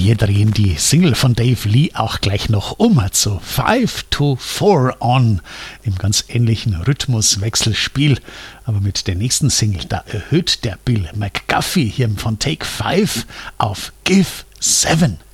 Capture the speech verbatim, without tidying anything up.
wir drehen die Single von Dave Lee auch gleich noch um zu Five to Four On im ganz ähnlichen Rhythmuswechselspiel. Aber mit der nächsten Single, da erhöht der Bill McGuffey hier von Take Five auf Give Seven.